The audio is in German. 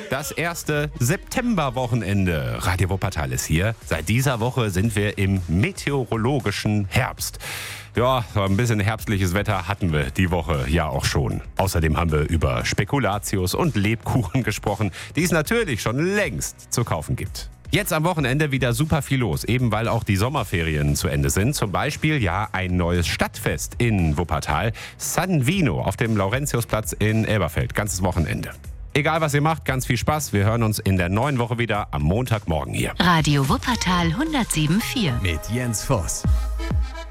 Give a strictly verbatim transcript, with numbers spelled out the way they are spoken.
Das erste Septemberwochenende. Radio Wuppertal ist hier. Seit dieser Woche sind wir im meteorologischen Herbst. Ja, so ein bisschen herbstliches Wetter hatten wir die Woche ja auch schon. Außerdem haben wir über Spekulatius und Lebkuchen gesprochen, die es natürlich schon längst zu kaufen gibt. Jetzt am Wochenende wieder super viel los, eben weil auch die Sommerferien zu Ende sind. Zum Beispiel ja ein neues Stadtfest in Wuppertal. San Vino auf dem Laurentiusplatz in Elberfeld. Ganzes Wochenende. Egal was ihr macht, ganz viel Spaß. Wir hören uns in der neuen Woche wieder am Montagmorgen hier. Radio Wuppertal hundertsieben Komma vier Mit Jens Voss.